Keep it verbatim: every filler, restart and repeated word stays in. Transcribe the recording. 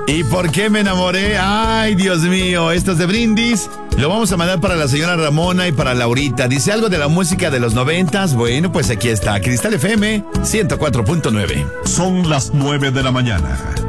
¿Y por qué me enamoré? Ay, Dios mío, esto es de Brindis. Lo vamos a mandar para la señora Ramona y para Laurita. ¿Dice algo de la música de los noventas? Bueno, pues aquí está, Cristal F M ciento cuatro punto nueve. Son las nueve de la mañana.